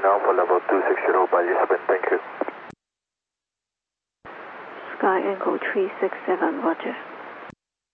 now for level 260 by Lisbon, thank you. Sky Echo 367, roger.